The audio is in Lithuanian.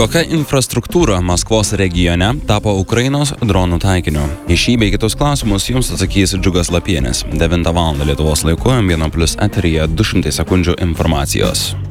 Kokia infrastruktūra Maskvos regione tapo Ukrainos dronų taikiniu? Į šį bei kitus klausimus jums atsakys Džiugas Lapienis. 9 val. Lietuvos laiku M1+ eteryje 200 sekundžių informacijos.